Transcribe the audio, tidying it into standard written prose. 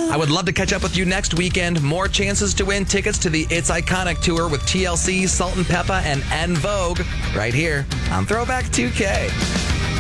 I would love to catch up with you next weekend. More chances to win tickets to the It's Iconic tour with TLC, Salt and Peppa, and En Vogue right here on Throwback 2K.